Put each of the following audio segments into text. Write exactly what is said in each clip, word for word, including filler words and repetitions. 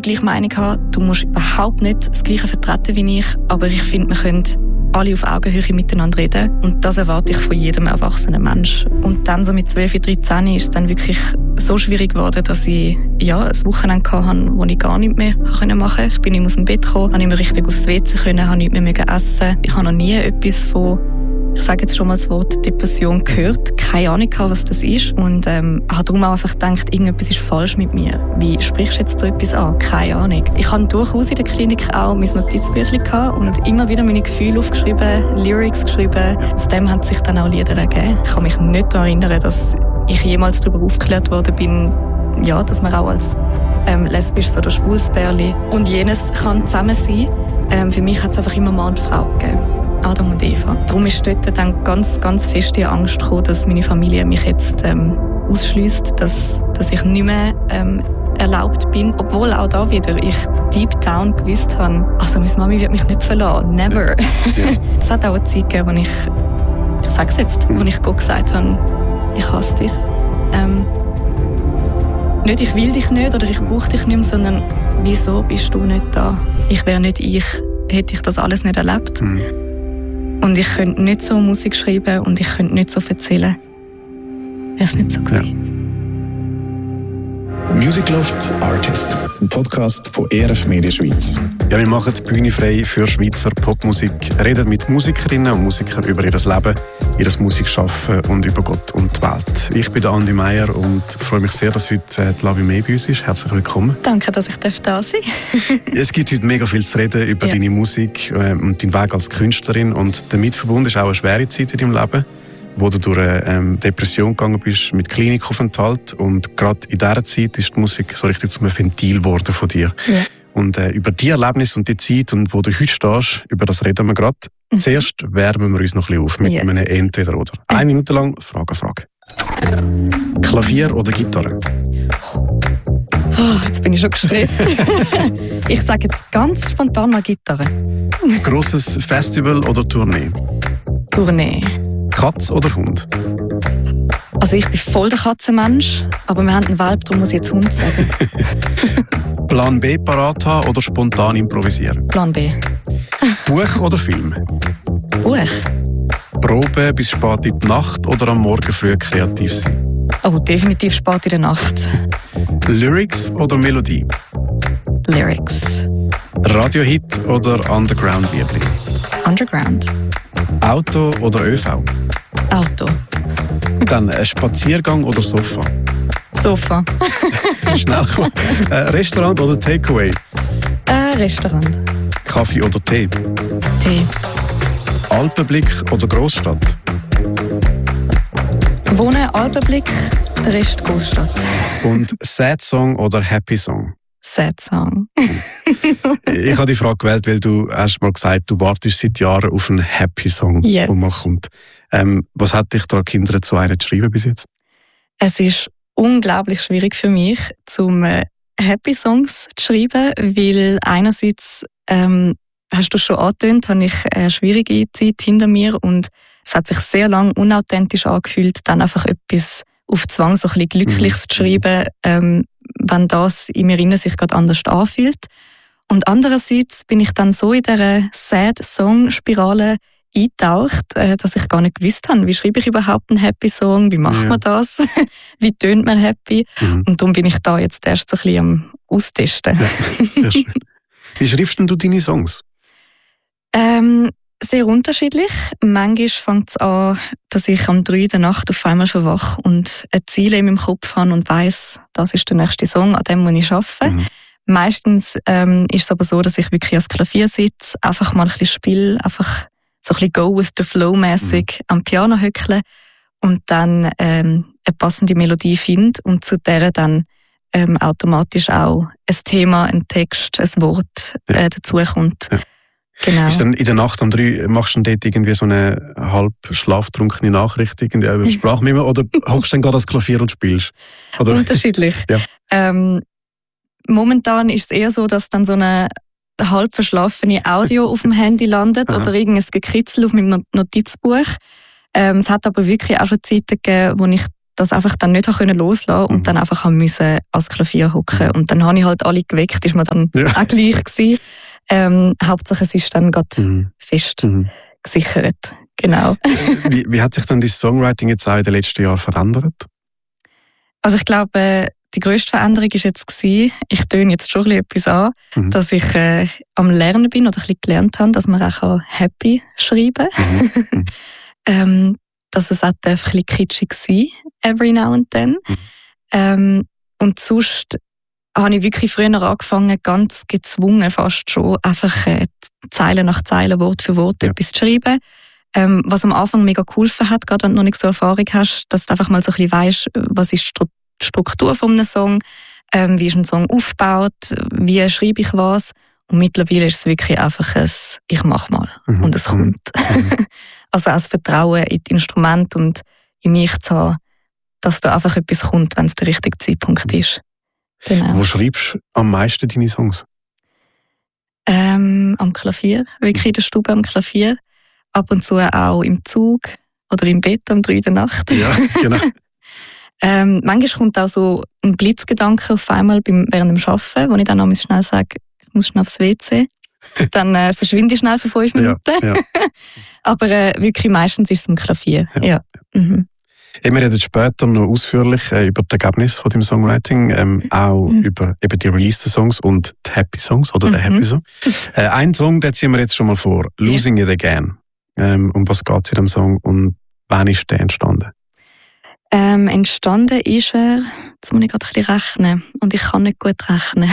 die gleiche Meinung haben. Du musst überhaupt nicht das Gleiche vertreten wie ich. Aber ich finde, wir können alle auf Augenhöhe miteinander reden. Und das erwarte ich von jedem erwachsenen Mensch. Und dann so mit zwölf, dreizehn ist es dann wirklich so schwierig geworden, dass ich ja, ein Wochenende hatte, wo ich gar nichts mehr machen konnte. Ich bin nicht aus dem Bett gekommen, habe nicht mehr richtig aufs W C können, habe nichts mehr essen. Ich habe noch nie etwas von, ich sage jetzt schon mal das Wort Depression gehört, keine Ahnung gehabt, was das ist. Und ähm, habe darum auch einfach gedacht, irgendetwas ist falsch mit mir. Wie sprichst du jetzt so etwas an? Keine Ahnung. Ich hatte durchaus in der Klinik auch mein Notizbüchlein gehabt und immer wieder meine Gefühle aufgeschrieben, Lyrics geschrieben. Aus dem haben sich dann auch Lieder ergeben. Ich kann mich nicht daran erinnern, dass ich jemals darüber aufgeklärt worden bin, ja, dass man auch als ähm, lesbisches oder schwules Pärchen und jenes kann zusammen sein. Ähm, für mich hat es einfach immer Mann und Frau gegeben. Adam und Eva. Darum ist dort dann ganz, ganz fest die Angst gekommen, dass meine Familie mich jetzt ähm, ausschliesst, dass, dass ich nicht mehr ähm, erlaubt bin. Obwohl auch da wieder ich deep down gewusst habe, also meine Mami wird mich nicht verlassen. Never. Ja. Es hat auch eine Zeit gegeben, wo ich, ich sag's jetzt, wo ich Gott gesagt habe, ich hasse dich. Ähm, nicht, ich will dich nicht oder ich brauche dich nicht mehr, sondern wieso bist du nicht da? Ich wäre nicht ich, hätte ich das alles nicht erlebt. Mhm. Und ich könnte nicht so Musik schreiben und ich könnte nicht so erzählen. Wäre es nicht so gewesen. Ja. Music Loft Artist, ein Podcast von E R F Media Schweiz. Ja, wir machen die Bühne frei für Schweizer Popmusik, reden mit Musikerinnen und Musikern über ihr Leben, ihr Musikschaffen und über Gott und die Welt. Ich bin Andi Meier und freue mich sehr, dass heute die Lavi May bei uns ist. Herzlich willkommen. Danke, dass ich da sein darf. Es gibt heute mega viel zu reden über ja. deine Musik und deinen Weg als Künstlerin. Und damit verbunden ist auch eine schwere Zeit in deinem Leben, wo du durch eine ähm, Depression gegangen bist mit Klinikaufenthalt. Und gerade in dieser Zeit ist die Musik so richtig zum Ventil geworden von dir. Ja. Und äh, über die Erlebnisse und die Zeit, und wo du heute stehst, über das reden wir gerade. Mhm. Zuerst wärmen wir uns noch ein bisschen auf mit yeah. einem Entweder-Oder. Eine Minute lang Frage, Frage. Klavier oder Gitarre? Oh, jetzt bin ich schon gestresst. Ich sage jetzt ganz spontan mal Gitarre. Grosses Festival oder Tournee? Tournee. Katz oder Hund? Also ich bin voll der Katzenmensch, aber wir haben einen Welp, darum muss ich jetzt Hund sagen. Plan B parat haben oder spontan improvisieren? Plan B. Buch oder Film? Buch. Probe bis spät in die Nacht oder am Morgen früh kreativ sein? Oh, definitiv spät in der Nacht. Lyrics oder Melodie? Lyrics. Radiohit oder Underground-Liebling? Underground. Auto oder ÖV? Auto. Dann ein Spaziergang oder Sofa? Sofa. Schnell kommen. Äh, Restaurant oder Takeaway? Äh, Restaurant. Kaffee oder Tee? Tee. Alpenblick oder Großstadt? Wohnen, Alpenblick, der Rest Großstadt. Und Sad Song oder Happy Song? Sad Song. Ich habe die Frage gewählt, weil du hast mal gesagt, du wartest seit Jahren auf einen Happy Song, yeah. der mal kommt. Ähm, was hat dich daran gehindert, so einen zu schreiben bis jetzt? Es ist unglaublich schwierig für mich, zum äh, Happy Songs zu schreiben, weil einerseits, ähm, hast du schon angetönt, habe ich eine schwierige Zeit hinter mir und es hat sich sehr lange unauthentisch angefühlt, dann einfach etwas auf Zwang so ein bisschen Glückliches mhm. zu schreiben, ähm, wenn das in mir innen sich gerade anders anfühlt. Und andererseits bin ich dann so in dieser Sad-Song-Spirale eingetaucht, äh, dass ich gar nicht gewusst habe, wie schreibe ich überhaupt einen Happy-Song, wie macht ja. man das, wie tönt man happy. Mhm. Und darum bin ich da jetzt erst so ein bisschen am Austesten. Ja, sehr schön. Wie schreibst denn du deine Songs? Ähm, sehr unterschiedlich. Manchmal fängt es an, dass ich um drei in der Nacht auf einmal schon wach und ein Ziel in meinem Kopf habe und weiss, das ist der nächste Song, an dem muss ich arbeiten. Mhm. Meistens ähm, ist es aber so, dass ich wirklich ans Klavier sitze, einfach mal ein bisschen spiele, einfach so ein bisschen go with the flow mäßig mhm. am Piano hückle und dann ähm, eine passende Melodie finde und zu der dann ähm, automatisch auch ein Thema, ein Text, ein Wort äh, dazukommt. Ja. Genau. Ist dann in der Nacht um drei, machst du dann dort irgendwie so eine halb schlaftrunkene Nachricht irgendwie über Sprachmemo oder hockst du dann gerade ans Klavier und spielst? Oder? Unterschiedlich. Ja. Ähm, momentan ist es eher so, dass dann so eine halb verschlafene Audio auf dem Handy landet Aha. oder irgendein Gekritzel auf meinem Notizbuch. Ähm, es hat aber wirklich auch schon Zeiten gegeben, wo ich das einfach dann nicht können loslassen und mhm. dann einfach haben müssen als Klavier hocken. Und dann habe ich halt alle geweckt, ist mir dann ja. auch gleich gewesen. Ähm, Hauptsache es ist dann gerade mhm. fest mhm. gesichert. Genau. wie, wie hat sich dann das Songwriting jetzt auch in den letzten Jahren verändert? Also ich glaube, die grösste Veränderung war jetzt gewesen, ich töne jetzt schon ein bisschen etwas an, mhm. dass ich äh, am Lernen bin oder ein bisschen gelernt habe, dass man auch happy schreiben kann. Mhm. ähm, dass es auch ein bisschen kitschig sein every now and then. Mhm. Ähm, und sonst habe ich wirklich früher angefangen, ganz gezwungen fast schon, einfach äh, Zeile nach Zeile, Wort für Wort ja. etwas zu schreiben. Ähm, was am Anfang mega geholfen hat, gerade wenn du noch nicht so Erfahrung hast, dass du einfach mal so ein bisschen weisst, was ist die Struktur von einem Song, ähm, wie ist ein Song aufgebaut, wie schreibe ich was. Und mittlerweile ist es wirklich einfach ein «Ich mach mal» mhm. und es kommt. Mhm. Also auch das Vertrauen in die Instrumente und in mich zu haben, dass da einfach etwas kommt, wenn es der richtige Zeitpunkt ist. Genau. Wo schreibst du am meisten deine Songs? Ähm, am Klavier, wirklich in der Stube am Klavier. Ab und zu auch im Zug oder im Bett um drei in der Nacht. Ja, genau. ähm, manchmal kommt auch so ein Blitzgedanke auf einmal beim, während dem Arbeiten, wo ich dann noch schnell sage, ich muss schnell aufs W C. Dann äh, verschwinde ich schnell für fünf Minuten. Ja, ja. Aber äh, wirklich meistens ist es am Klavier. Ja. Ja. Mhm. Wir reden später noch ausführlich äh, über das Ergebnis von dem Songwriting, ähm, auch mhm. über eben die released Songs und die Happy Songs oder mhm. den Happy Song. Äh, ein Song, den ziehen wir jetzt schon mal vor. Losing ja. It Again. Ähm, um was geht es in dem Song und wann ist der entstanden? Ähm, entstanden ist er, jetzt muss ich gerade ein bisschen rechnen und ich kann nicht gut rechnen.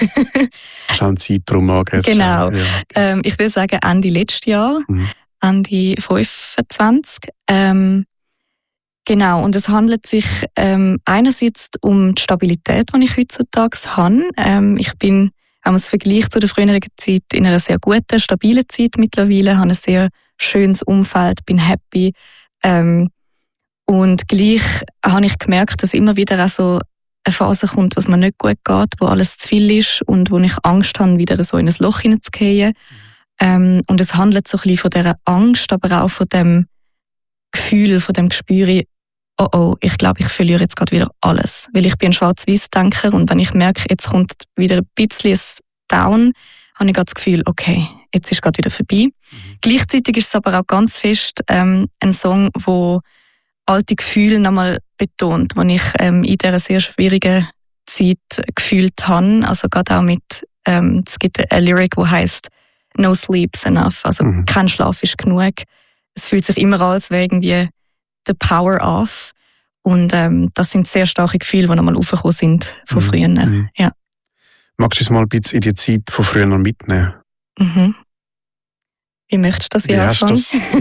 Schau einen Zeitraum an. Genau. Ja. Ähm, ich würde sagen Ende letztes Jahr, mhm. Ende fünfundzwanzig. Ähm, genau, und es handelt sich ähm, einerseits um die Stabilität, die ich heutzutage habe. Ähm, ich bin, wenn man es vergleicht zu der früheren Zeit, in einer sehr guten, stabilen Zeit mittlerweile, habe ein sehr schönes Umfeld, bin happy. Ähm, und gleich habe ich gemerkt, dass immer wieder auch so eine Phase kommt, was mir nicht gut geht, wo alles zu viel ist und wo ich Angst habe, wieder so in ein Loch hineinzugehen. Mhm. Ähm, und es handelt so ein bisschen von dieser Angst, aber auch von dem Gefühl, von dem Gespür, oh oh, ich glaube, ich verliere jetzt gerade wieder alles. Weil ich bin ein Schwarz-Weiß-Denker und wenn ich merke, jetzt kommt wieder ein bisschen Down, habe ich gerade das Gefühl, okay, jetzt ist gerade wieder vorbei. Mhm. Gleichzeitig ist es aber auch ganz fest ähm, ein Song, wo alte Gefühle nochmal betont, die ich ähm, in dieser sehr schwierigen Zeit gefühlt habe. Also gerade auch mit, ähm, es gibt eine Lyric, die heisst «No sleep's enough», also mhm. kein Schlaf ist genug. Es fühlt sich immer an, als wäre irgendwie «the power off». Und ähm, das sind sehr starke Gefühle, die nochmal aufgekommen sind von mhm. früher. Mhm. Ja. Magst du es mal ein bisschen in die Zeit von früher noch mitnehmen? Mhm. Wie möchtest du das hier anfangen?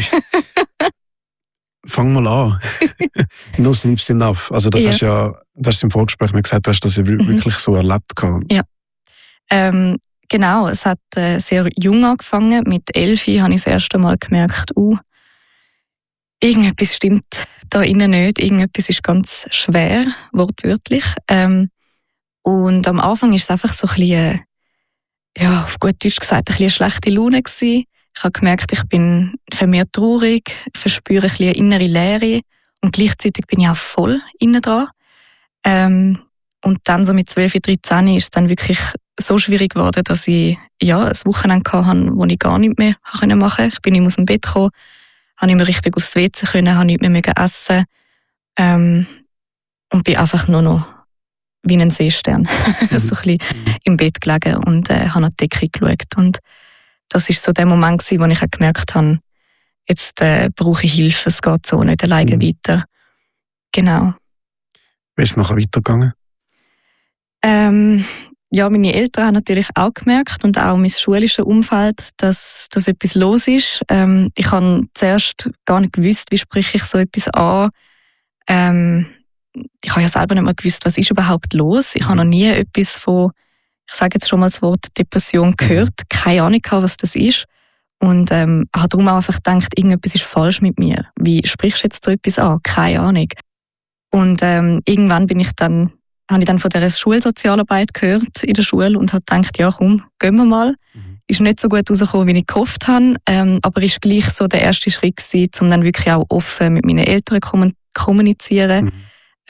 Fang mal an. No sleep's enough. Also das ja. hast ja, das hast du im Vorgespräch mir gesagt, du hast das ja wirklich mhm. so erlebt gehabt. Ja. Ähm, genau, es hat äh, sehr jung angefangen. Mit elf habe ich das erste Mal gemerkt, uh, irgendetwas stimmt da innen nicht. Irgendetwas ist ganz schwer, wortwörtlich. Ähm, und am Anfang ist es einfach so ein bisschen, ja, auf gut Deutsch gesagt, ein bisschen eine schlechte Laune gewesen. Ich habe gemerkt, ich bin vermehrt traurig, verspüre ein bisschen eine innere Leere und gleichzeitig bin ich auch voll innen dran. Ähm, und dann so mit zwölf, dreizehn ist es dann wirklich so schwierig geworden, dass ich ja, ein Wochenende hatte, wo ich gar nichts mehr machen konnte. Ich bin nicht aus dem Bett gekommen, habe nicht mehr richtig aufs W C können, habe nichts mehr essen ähm, und bin einfach nur noch wie ein Seestern so ein bisschen im Bett gelegen und äh, habe an die Decke geschaut. Und das war so der Moment gewesen, wo ich gemerkt habe, jetzt äh, brauche ich Hilfe, es geht so nicht alleine mhm. weiter. Genau. Wie ist es nachher weitergegangen? Ähm, ja, meine Eltern haben natürlich auch gemerkt und auch mein schulisches Umfeld, dass, dass etwas los ist. Ähm, ich habe zuerst gar nicht gewusst, wie spreche ich so etwas an. Ähm, ich habe ja selber nicht mehr gewusst, was ist überhaupt los. Ich habe noch nie etwas von, ich sage jetzt schon mal das Wort Depression gehört, keine Ahnung gehabt, was das ist. Und ähm, habe darum auch einfach gedacht, irgendetwas ist falsch mit mir. Wie sprichst du jetzt so etwas an? Keine Ahnung. Und ähm, irgendwann bin ich dann, habe ich dann von dieser Schulsozialarbeit gehört in der Schule und habe gedacht, ja komm, gehen wir mal. Mhm. Ist nicht so gut rausgekommen, wie ich gehofft habe, ähm, aber ist gleich so der erste Schritt gewesen, um dann wirklich auch offen mit meinen Eltern zu kommunizieren. Mhm.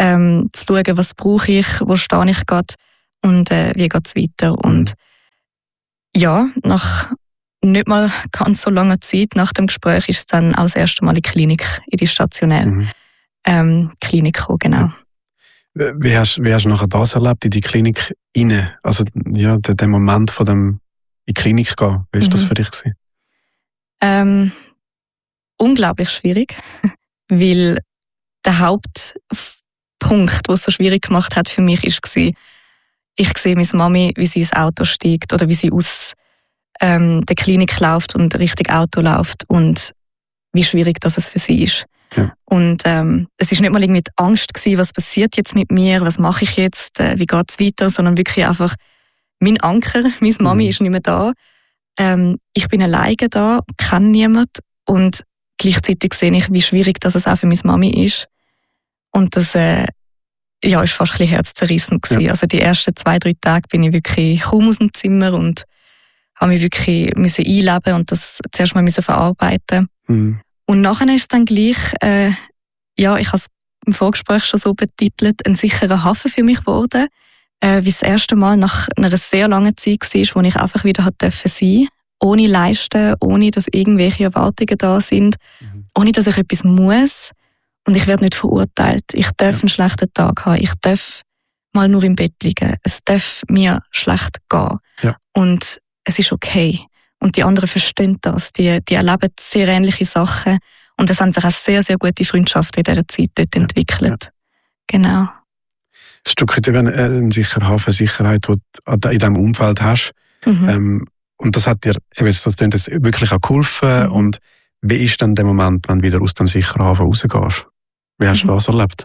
ähm, zu schauen, was brauche ich, wo stehe ich gerade und äh, wie geht es weiter. Und ja, nach nicht mal ganz so langer Zeit nach dem Gespräch ist es dann auch das erste Mal in die Klinik, in die stationäre mhm. ähm, Klinik gekommen, genau. Wie hast, wie hast du nachher das erlebt, in die Klinik rein? Also ja, der, der Moment von dem in die Klinik gehen, wie war mhm. das für dich gewesen? Ähm, unglaublich schwierig, weil der Hauptpunkt, der es so schwierig gemacht hat für mich, war, ich sehe meine Mami, wie sie ins Auto steigt oder wie sie aus ähm, der Klinik läuft und Richtung Auto läuft und wie schwierig das es für sie ist. Ja. Und ähm, es ist nicht mal irgendwie die Angst gewesen, was passiert jetzt mit mir, was mache ich jetzt, äh, wie geht es weiter, sondern wirklich einfach mein Anker, meine Mami mhm. ist nicht mehr da. Ähm, ich bin alleine da, kenne niemanden und gleichzeitig sehe ich, wie schwierig das es auch für meine Mami ist. Und das äh, ja, ist fast ein bisschen herzzerrissend gewesen. Ja. Also die ersten zwei, drei Tage bin ich wirklich kaum aus dem Zimmer und habe mich wirklich müssen einleben und das zuerst mal müssen verarbeiten. Mhm. Und nachher ist es dann gleich, äh, ja, ich habe es im Vorgespräch schon so betitelt, ein sicherer Hafen für mich geworden, äh, wie das erste Mal nach einer sehr langen Zeit war, wo ich einfach wieder sein durfte, ohne Leisten, ohne dass irgendwelche Erwartungen da sind, mhm. ohne dass ich etwas muss. Und ich werde nicht verurteilt. Ich darf ja. einen schlechten Tag haben. Ich darf mal nur im Bett liegen. Es darf mir schlecht gehen. Ja. Und es ist okay. Und die anderen verstehen das. Die, die erleben sehr ähnliche Sachen. Und es haben sich auch sehr, sehr gute Freundschaften in dieser Zeit dort ja. entwickelt. Ja. Genau. Ein Stück weit eben eine Sicherheit, eine Sicherheit, die du in diesem Umfeld hast. Mhm. Ähm, und das hat dir, eben, das das wirklich auch geholfen. Mhm. Und wie ist dann der Moment, wenn du wieder aus dem sicheren Hafen rausgehst? Wie hast du das erlebt?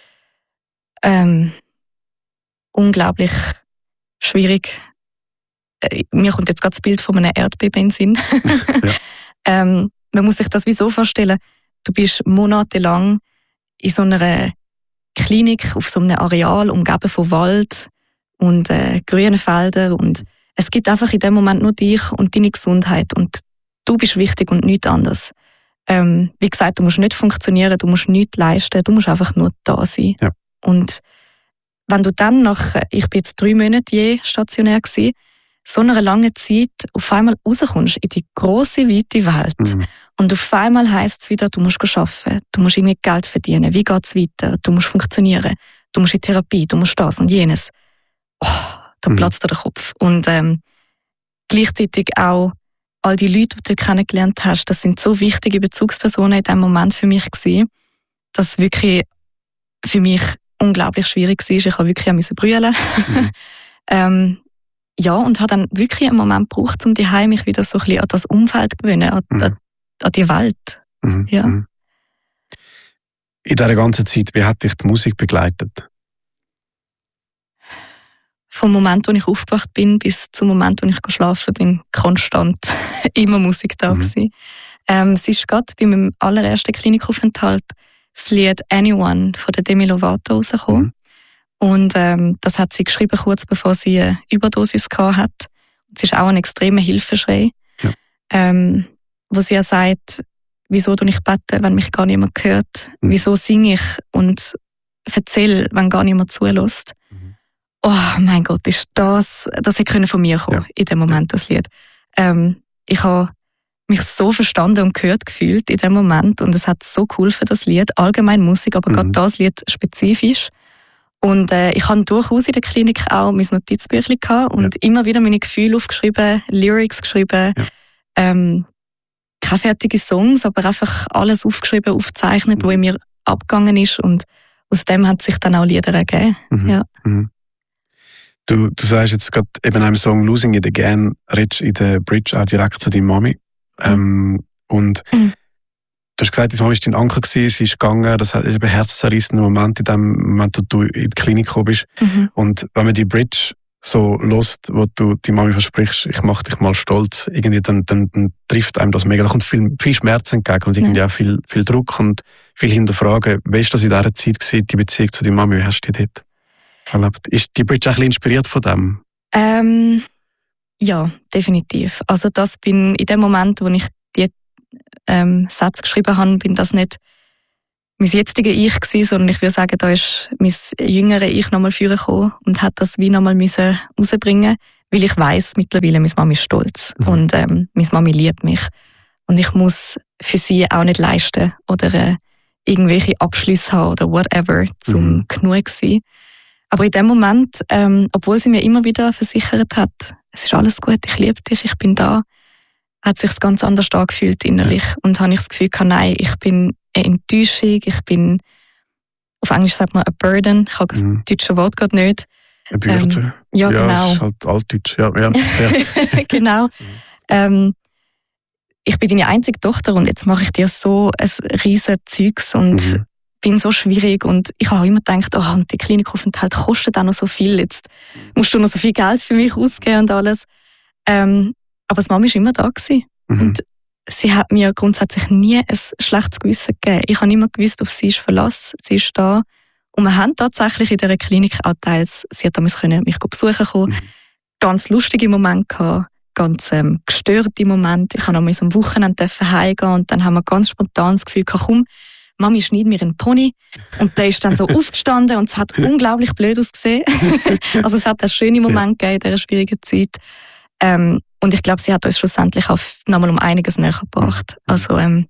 Ähm, unglaublich schwierig. Äh, mir kommt jetzt gerade das Bild von einem Erdbeben in den Sinn. Ja. ähm, man muss sich das wie so vorstellen, du bist monatelang in so einer Klinik, auf so einem Areal, umgeben von Wald und äh, grünen Feldern und es gibt einfach in dem Moment nur dich und deine Gesundheit und du bist wichtig und nichts anderes. Ähm, wie gesagt, du musst nicht funktionieren, du musst nichts leisten, du musst einfach nur da sein. Ja. Und wenn du dann nach, ich bin jetzt drei Monate je stationär gewesen, so einer langen Zeit auf einmal rauskommst in die grosse, weite Welt mhm. und auf einmal heisst es wieder, du musst arbeiten, du musst irgendwie Geld verdienen, wie geht's weiter, du musst funktionieren, du musst in Therapie, du musst das und jenes. Oh, da mhm. platzt dir der Kopf. Und ähm, gleichzeitig auch all die Leute, die du kennengelernt hast, das sind so wichtige Bezugspersonen in diesem Moment für mich gewesen, dass es wirklich für mich unglaublich schwierig war. Ich habe wirklich müssen brüllen. Mhm. ähm, ja, und habe dann wirklich einen Moment gebraucht, um die Heim mich wieder so ein bisschen an das Umfeld zu gewöhnen, an, mhm. an, an die Welt. Mhm. Ja. In dieser ganzen Zeit, wie hat dich die Musik begleitet? Vom Moment, wo ich aufgewacht bin, bis zum Moment, wo ich schlafen bin, konstant immer Musik da gewesen. Mhm. Ähm, es ist gerade bei meinem allerersten Klinikaufenthalt das Lied «Anyone» von der Demi Lovato rausgekommen. Mhm. Und ähm, das hat sie geschrieben, kurz bevor sie eine Überdosis gehabt hat. Es ist auch ein extremer Hilfeschrei, ja. ähm, wo sie ja sagt, wieso tue ich bete, wenn mich gar niemand hört? Mhm. Wieso singe ich und erzähle, wenn gar niemand zulässt? Mhm. Oh mein Gott, ist das, das hätte von mir kommen, ja. in dem Moment, das Lied. Ähm, ich habe mich so verstanden und gehört gefühlt in dem Moment und es hat so geholfen, das Lied, allgemein Musik, aber mhm. gerade das Lied spezifisch. Und äh, ich habe durchaus in der Klinik auch mein Notizbüchlein gehabt und ja. immer wieder meine Gefühle aufgeschrieben, Lyrics geschrieben, ja. ähm, keine fertigen Songs, aber einfach alles aufgeschrieben, aufgezeichnet, mhm. wo in mir abgegangen ist und aus dem hat sich dann auch Lieder ergeben. Mhm. Ja. Mhm. Du, du sagst jetzt gerade eben einem Song «Losing It Again», redest in der Bridge auch direkt zu deiner Mami. Mhm. Ähm, und mhm. du hast gesagt, deine Mami war dein Anker gewesen, sie ist gegangen, das hat ein herzzerrissender Moment in dem Moment, wo du in die Klinik gekommen bist. Mhm. Und wenn man die Bridge so hört, wo du die Mami versprichst, ich mach dich mal stolz, irgendwie dann, dann, dann trifft einem das mega. Da kommt viel, viel Schmerz entgegen und irgendwie ja. auch viel, viel Druck und viel Hinterfragen. Wie war das in dieser Zeit gewesen, die Beziehung zu deiner Mami? Wie hast du die dort erlebt? Ist die Bridge auch ein bisschen inspiriert von dem? Ähm, ja, definitiv. Also das bin in dem Moment, wo ich die ähm, Sätze geschrieben habe, bin das nicht mein jetziger Ich gewesen, sondern ich würde sagen, da ist mein jüngerer Ich nochmal vorgekommen und hat das wie nochmal müssen rausbringen, weil ich weiss mittlerweile, meine Mami ist stolz mhm. und ähm, meine Mami liebt mich. Und ich muss für sie auch nicht leisten oder äh, irgendwelche Abschlüsse haben oder whatever, zum mhm. genug sein. Aber in dem Moment, ähm, obwohl sie mir immer wieder versichert hat, es ist alles gut, ich liebe dich, ich bin da, hat sich ganz anders angefühlt innerlich. Ja. Und habe ich das Gefühl gehabt, nein, ich bin eine Enttäuschung, ich bin, auf Englisch sagt man a burden, ich habe das mhm. deutsche Wort gerade nicht. Eine Bürde. Ähm, ja, ja, genau. Das ist halt altdeutsch. Ja, ja, ja. genau. Mhm. Ähm, ich bin deine einzige Tochter und jetzt mache ich dir so ein riesen Zeugs und mhm. bin so schwierig und ich habe immer gedacht, oh, die Klinikaufenthalt kostet auch noch so viel, jetzt musst du noch so viel Geld für mich ausgeben und alles. Ähm, aber die Mama war immer da gewesen. Mhm. Und sie hat mir grundsätzlich nie ein schlechtes Gewissen gegeben. Ich habe immer gewusst, auf sie ist Verlass, sie ist da. Und wir haben tatsächlich in dieser Klinik auch teils, sie hat damals können mich besuchen kommen, mhm. ganz lustige Momente gehabt, ganz ähm, gestörte Momente. Ich habe am Wochenende heimgehen und dann haben wir ganz spontan das Gefühl gehabt, komm, Mami schneid mir einen Pony. Und der ist dann so aufgestanden und es hat unglaublich blöd ausgesehen. Also es hat einen schönen Moment gegeben in dieser schwierigen Zeit. Ähm, und ich glaube, sie hat uns schlussendlich auch nochmal um einiges näher gebracht. Also ähm,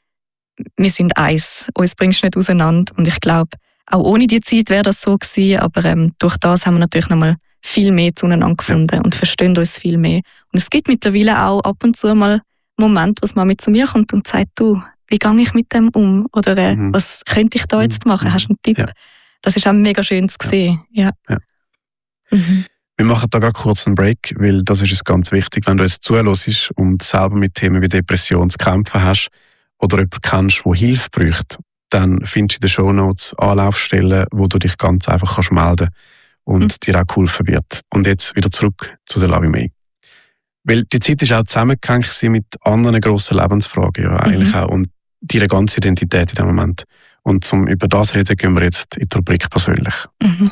wir sind eins, uns bringst du nicht auseinander. Und ich glaube, auch ohne die Zeit wäre das so gewesen, aber ähm, durch das haben wir natürlich nochmal viel mehr zueinander gefunden ja. und verstehen uns viel mehr. Und es gibt mittlerweile auch ab und zu mal Momente, wo Mami zu mir kommt und sagt, du, wie gehe ich mit dem um? Oder äh, mhm. was könnte ich da jetzt machen? Mhm. Hast du einen Tipp? Ja. Das ist auch mega schön zu sehen. Ja. Ja. Ja. Mhm. Wir machen da gerade kurz einen Break, weil das ist uns ganz wichtig, wenn du jetzt zuhörst und selber mit Themen wie Depression zu kämpfen hast oder jemanden kennst, der Hilfe braucht, dann findest du in den Shownotes Anlaufstellen, wo du dich ganz einfach kannst melden und mhm. dir auch geholfen wird. Und jetzt wieder zurück zu der Love May. Weil die Zeit ist auch zusammengehängt mit anderen grossen Lebensfragen, ja, eigentlich mhm. auch, und deine ganze Identität in dem Moment. Und zum über das reden, gehen wir jetzt in die Rubrik persönlich. Mhm.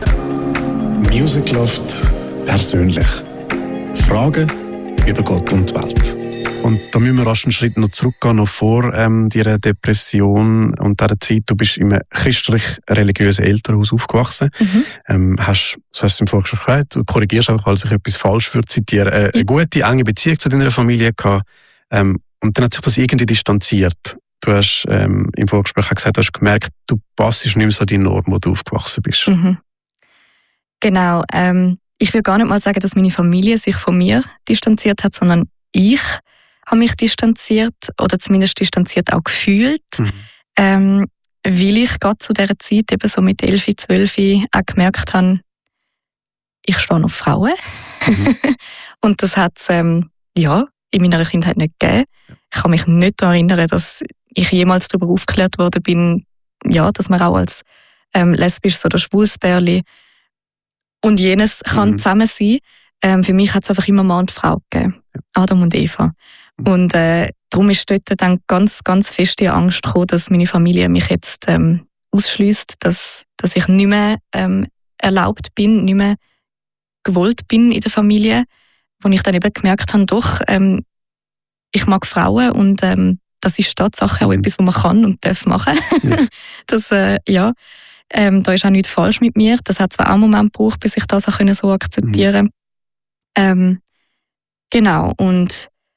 Music Loft persönlich. Fragen über Gott und die Welt. Und da müssen wir rasch einen Schritt noch zurückgehen, noch vor ähm, deiner Depression und dieser Zeit. Du bist in einem christlich-religiösen Elternhaus aufgewachsen. Mhm. Ähm, hast, das hast du im Vorgespräch gesagt, du korrigierst einfach, falls ich etwas falsch würde zitieren, äh, eine gute, enge Beziehung zu deiner Familie gehabt. Ähm, und dann hat sich das irgendwie distanziert. Du hast ähm, im Vorgespräch gesagt, du hast gemerkt, du passest nicht mehr so die Norm, wo du aufgewachsen bist. Mhm. Genau. Ähm, ich will gar nicht mal sagen, dass meine Familie sich von mir distanziert hat, sondern ich habe mich distanziert oder zumindest distanziert auch gefühlt, mhm. ähm, weil ich gerade zu dieser Zeit eben so mit elf, zwölf auch gemerkt habe, ich stehe auf Frauen. Mhm. Und das hat es ähm, ja, in meiner Kindheit nicht gegeben. Ich kann mich nicht daran erinnern, dass ich jemals darüber aufgeklärt worden bin, ja, dass man auch als ähm, lesbisches oder schwules Pärchen und jenes kann mhm. zusammen sein. Ähm, für mich hat es einfach immer Mann und Frau gegeben. Adam und Eva. Mhm. Und äh, darum ist dort dann ganz, ganz fest die Angst gekommen, dass meine Familie mich jetzt ähm, ausschliesst, dass, dass ich nicht mehr ähm, erlaubt bin, nicht mehr gewollt bin in der Familie. Wo ich dann eben gemerkt habe, doch, ähm, ich mag Frauen und ähm, das ist Tatsache auch mhm. etwas, was man kann und darf machen. Ja. das, äh, ja, ähm, da ist auch nichts falsch mit mir. Das hat zwar auch einen Moment gebraucht, bis ich das auch so akzeptieren konnte. Mhm. Ähm, genau, und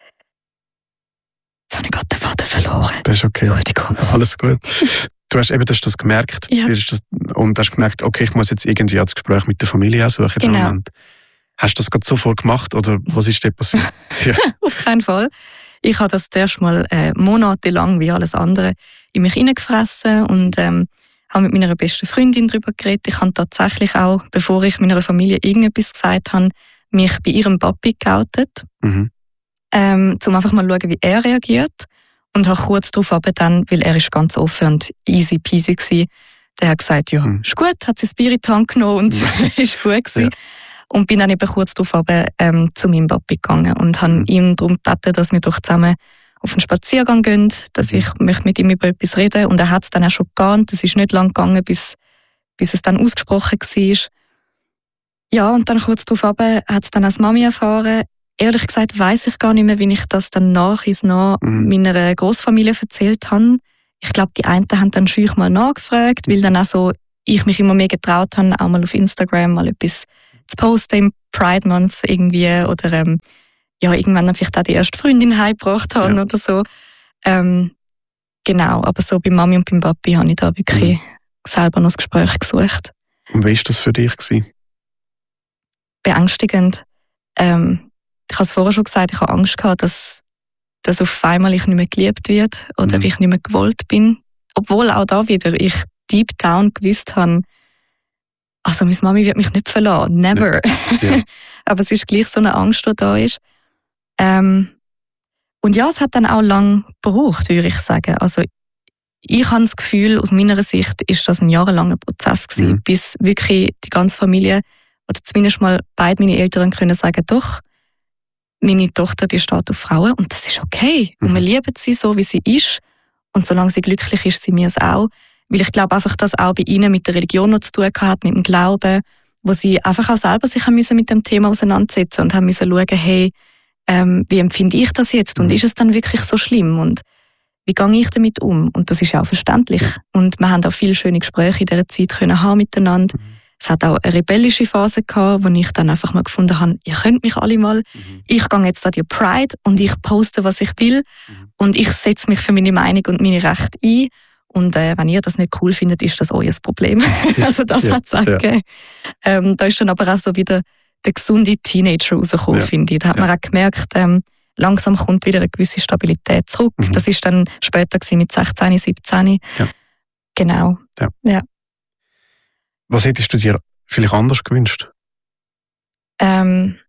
jetzt habe ich gerade den Faden verloren. Das ist okay. Alles gut. Du hast eben das, das gemerkt ja. das, und hast gemerkt, okay, ich muss jetzt irgendwie das Gespräch mit der Familie suchen. Genau. Moment. Hast du das gerade sofort gemacht oder was ist dir passiert? Ja. Auf keinen Fall. Ich habe das erst mal äh, monatelang wie alles andere in mich hineingefressen und ähm, habe mit meiner besten Freundin darüber geredet. Ich habe tatsächlich auch, bevor ich meiner Familie irgendetwas gesagt habe, mich bei ihrem Papi geoutet, mhm. ähm, um einfach mal zu schauen, wie er reagiert. Und habe kurz darauf aber dann, weil er ist ganz offen und easy peasy war, der hat gesagt, ja, mhm. ist gut, hat sein Bier in die Hand genommen und mhm. ist gut gewesen. Ja. Und bin dann eben kurz darauf aber, ähm, zu meinem Papi gegangen und habe mhm. ihm darum gebeten, dass wir doch zusammen auf einen Spaziergang gehen, dass ich möchte mit ihm über etwas reden. Und er hat es dann auch schon geahnt. Es ist nicht lang gegangen, bis, bis es dann ausgesprochen war. Ja, und dann kurz darauf aber hat es dann als Mami erfahren. Ehrlich gesagt weiss ich gar nicht mehr, wie ich das dann nach ins nach mhm. meiner Großfamilie erzählt habe. ich glaube, die einen haben dann schüch mal nachgefragt, weil dann auch so, ich mich immer mehr getraut habe, auch mal auf Instagram mal etwas zu posten im Pride Month irgendwie oder ähm, ja, irgendwann dann vielleicht auch die erste Freundin heimgebracht habe ja. oder so. Ähm, genau, aber so bei Mami und beim Papi habe ich da wirklich mhm. selber noch das Gespräch gesucht. Und wie war das für dich gewesen? Beängstigend. Ähm, ich habe es vorher schon gesagt, ich habe Angst gehabt, dass, dass auf einmal ich nicht mehr geliebt wird oder mhm. ich nicht mehr gewollt bin. Obwohl auch da wieder ich deep down gewusst habe, also meine Mami wird mich nicht verlassen, never. Ja. Aber es ist gleich so eine Angst, die da ist. Ähm, und ja, es hat dann auch lang gebraucht, würde ich sagen. Also ich habe das Gefühl, aus meiner Sicht ist das ein jahrelanger Prozess gewesen, mhm. bis wirklich die ganze Familie oder zumindest mal beide meine Eltern können sagen, doch, meine Tochter, die steht auf Frauen und das ist okay. Mhm. Und wir lieben sie so, wie sie ist. Und solange sie glücklich ist, sie mir es auch. Weil ich glaube einfach, dass auch bei ihnen mit der Religion noch zu tun hat, mit dem Glauben, wo sie einfach auch selber sich haben müssen mit dem Thema auseinandersetzen und haben müssen schauen, hey, ähm, wie empfinde ich das jetzt? Und mhm. ist es dann wirklich so schlimm? Und wie gehe ich damit um? Und das ist auch verständlich. Ja. Und wir haben auch viele schöne Gespräche in dieser Zeit können haben miteinander. Mhm. Es hat auch eine rebellische Phase gehabt, wo ich dann einfach mal gefunden habe, ihr könnt mich alle mal. Mhm. Ich gehe jetzt an die Pride und ich poste, was ich will. Mhm. Und ich setze mich für meine Meinung und meine Rechte ein. Und äh, wenn ihr das nicht cool findet, ist das euer Problem. also das ja, hat es auch ja. gegeben. Ähm, da ist dann aber auch so wieder der gesunde Teenager rausgekommen, ja. finde ich. Da hat ja. man auch gemerkt, ähm, langsam kommt wieder eine gewisse Stabilität zurück. Mhm. Das ist dann später gewesen, mit sechzehn, siebzehn. Ja. Genau. Ja. Ja. Was hättest du dir vielleicht anders gewünscht? Ähm,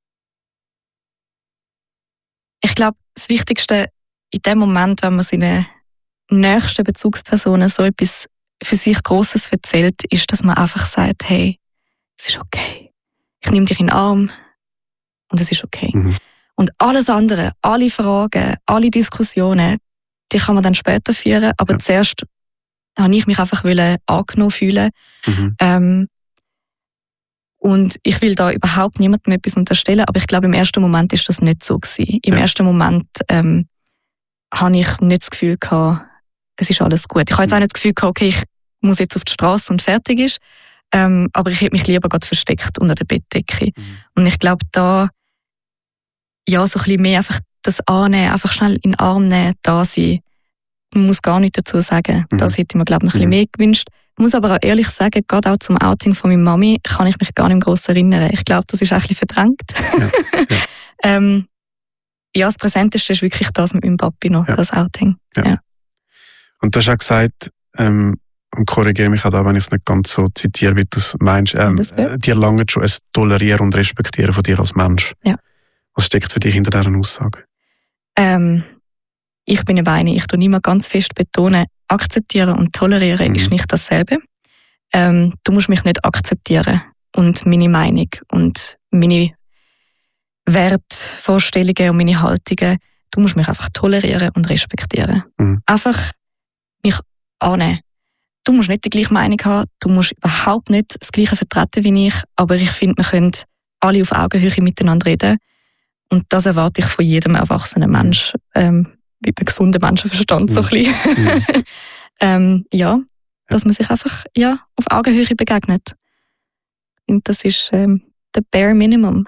ich glaube, das Wichtigste in dem Moment, wenn man seine nächsten Bezugspersonen so etwas für sich Grosses erzählt, ist, dass man einfach sagt, hey, es ist okay. Ich nehme dich in den Arm und es ist okay. Mhm. Und alles andere, alle Fragen, alle Diskussionen, die kann man dann später führen, aber ja. zuerst habe ich mich einfach angenommen fühlen. Mhm. Ähm, und ich will da überhaupt niemandem etwas unterstellen, aber ich glaube, im ersten Moment ist das nicht so gewesen. Im ja. ersten Moment ähm, habe ich nicht das Gefühl gehabt, es ist alles gut. Ich habe jetzt auch nicht das Gefühl gehabt, okay, ich muss jetzt auf die Straße und fertig ist. Ähm, aber ich hätte mich lieber gerade versteckt unter der Bettdecke. Mhm. Und ich glaube, da ja, so ein bisschen mehr einfach das annehmen, einfach schnell in den Arm nehmen, da sein. Man muss gar nichts dazu sagen. Mhm. Das hätte ich mir, glaube ich, noch ein bisschen mehr gewünscht. Ich muss aber auch ehrlich sagen, gerade auch zum Outing von meiner Mami kann ich mich gar nicht gross erinnern. Ich glaube, das ist auch ein bisschen verdrängt. Ja, ja. ähm, ja, das Präsenteste ist wirklich das mit meinem Papi noch, ja. das Outing. Ja. Ja. Und du hast auch gesagt, ähm, und korrigiere mich auch da, wenn ich es nicht ganz so zitiere, wie du es meinst, ähm, äh, dir langt schon ein Tolerieren und Respektieren von dir als Mensch. Ja. Was steckt für dich hinter dieser Aussage? Ähm, ich bin eine Beine. Ich tue immer ganz fest betonen, akzeptieren und tolerieren mhm. ist nicht dasselbe. Ähm, du musst mich nicht akzeptieren und meine Meinung und meine Wertvorstellungen und meine Haltungen. Du musst mich einfach tolerieren und respektieren. Mhm. Einfach mich annehmen. Du musst nicht die gleiche Meinung haben, du musst überhaupt nicht das Gleiche vertreten wie ich, aber ich finde, wir können alle auf Augenhöhe miteinander reden. Und das erwarte ich von jedem erwachsenen Mensch, ähm, wie bei gesundem Menschenverstand so ein bisschen. Ja. ähm, ja, dass man sich einfach ja, auf Augenhöhe begegnet. Und das ist ähm, der bare minimum.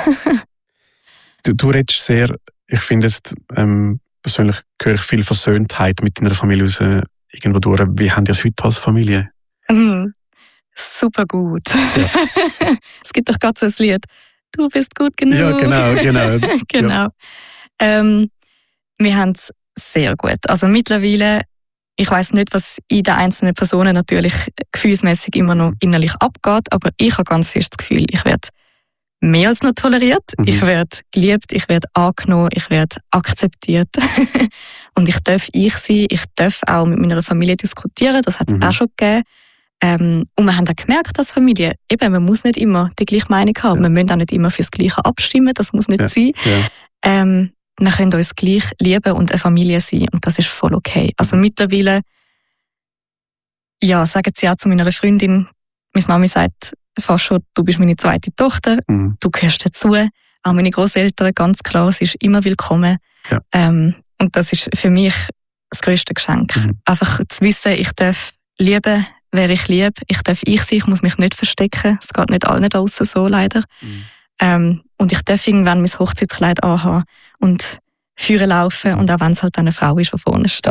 du, du redest sehr, ich finde jetzt, ähm, persönlich höre ich viel Versöhntheit mit deiner Familie raus, irgendwo durch. Wie haben die es heute als Familie? Mm, super gut. Ja. Es gibt doch gerade so ein Lied. Du bist gut genug. Ja, genau, genau. genau. Ja. Ähm, wir haben es sehr gut. Also mittlerweile, ich weiss nicht, was in den einzelnen Personen natürlich gefühlsmäßig immer noch innerlich abgeht, aber ich habe ganz fest das Gefühl, ich werde mehr als noch toleriert, mhm. ich werde geliebt, ich werde angenommen, ich werde akzeptiert. Und ich darf ich sein, ich darf auch mit meiner Familie diskutieren, das hat es mhm. auch schon gegeben. Ähm, und wir haben auch gemerkt als Familie, eben, man muss nicht immer die gleiche Meinung haben, ja. wir müssen auch nicht immer fürs Gleiche abstimmen, das muss nicht ja. sein. Ja. Ähm, wir können uns gleich lieben und eine Familie sein und das ist voll okay. Also mittlerweile, ja, sagen sie auch zu meiner Freundin, meine Mami sagt fast schon, du bist meine zweite Tochter, mhm. du gehörst dazu. Auch meine Grosseltern, ganz klar, sie ist immer willkommen. Ja. Ähm, und das ist für mich das grösste Geschenk. Mhm. Einfach zu wissen, ich darf lieben, wer ich liebe. Ich darf ich sein, ich muss mich nicht verstecken. Es geht nicht allen da draussen so, leider. Mhm. Ähm, und ich darf irgendwann mein Hochzeitskleid anhaben und führen laufen, und auch wenn es halt eine Frau ist, die vorne steht.